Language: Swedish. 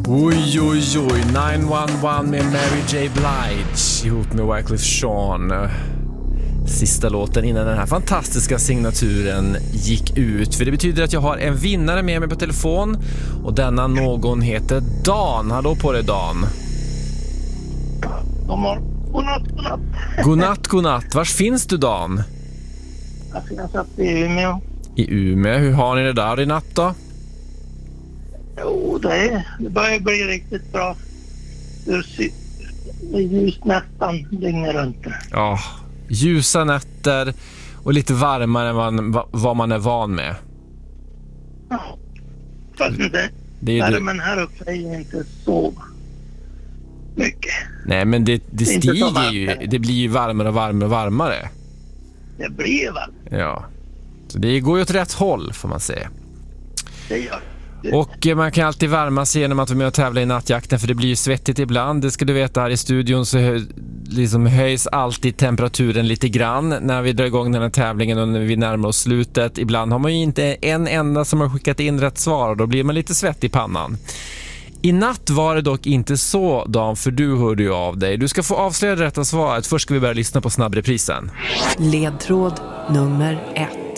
Oj, oj, oj. 911 med Mary J. Blige ihop med Wyclef Jean. Sista låten innan den här fantastiska signaturen gick ut. För det betyder att jag har en vinnare med mig på telefon. Och denna någon heter Dan. Hallå på dig, Dan. Godnatt. Godnatt. Var finns du, Dan? Jag finns uppe i Umeå. I Umeå. Hur har ni det där i natt då? Jo, det börjar bli riktigt bra. Det är ljust nästan dygnet runt. Ja, ljusa nätter och lite varmare än vad man är van med. Ja, fast det är värmen här uppe är ju inte så mycket. Nej, men det stiger ju. Det blir ju varmare och varmare. Det blir ju varmt. Ja, så det går ju åt rätt håll får man säga. Det gör det. Och man kan alltid värma sig genom att vara med och tävla i nattjakten, för det blir ju svettigt ibland. Det ska du veta, här i studion så liksom höjs alltid temperaturen lite grann när vi drar igång den här tävlingen och när vi närmar oss slutet. Ibland har man ju inte en enda som har skickat in rätt svar och då blir man lite svett i pannan. I natt var det dock inte så, Dan, för du hörde ju av dig. Du ska få avslöja det rätta svaret. Först ska vi börja lyssna på snabbreprisen. Ledtråd nummer 1.